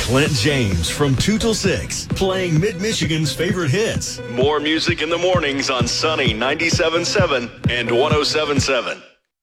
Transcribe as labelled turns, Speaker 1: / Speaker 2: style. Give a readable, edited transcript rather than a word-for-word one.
Speaker 1: Clint James from 2 till 6, playing Mid-Michigan's favorite hits. More music in the mornings on Sunny 97.7 and 107.7.